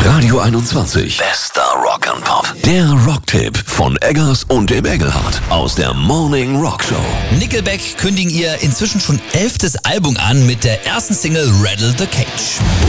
Radio 21. Bester Rock and Pop. Der Rocktipp von Eggers und dem Engelhardt aus der Morning Rock Show. Nickelback kündigen ihr inzwischen schon 11. Album an mit der ersten Single Rattle the Cage.